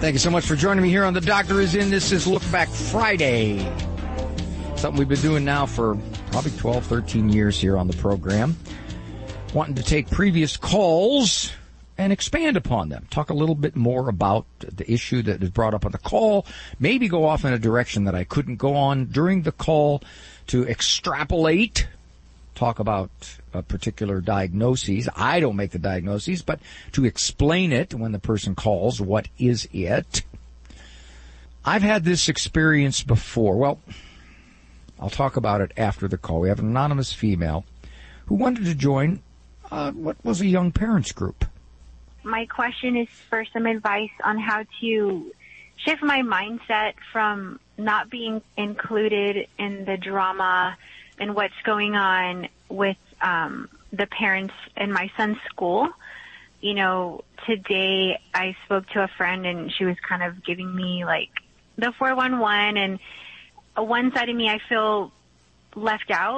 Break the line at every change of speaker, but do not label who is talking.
Thank you so much for joining me here on The Doctor Is In. This is Look Back Friday. Something we've been doing now for probably 12, 13 years here on the program. Wanting to take previous calls and expand upon them. Talk a little bit more about the issue that is brought up on the call. Maybe go off in a direction that I couldn't go on during the call, to extrapolate. Talk about a particular diagnoses. I don't make the diagnoses, but to explain it when the person calls, what is it? I've had this experience before. Well, I'll talk about it after the call. We have an anonymous female who wanted to join what was a young parents group.
My question is for some advice on how to shift my mindset from not being included in the drama and what's going on with the parents in my son's school. You know, today I spoke to a friend and she was kind of giving me like the 411, and one side of me I feel left out.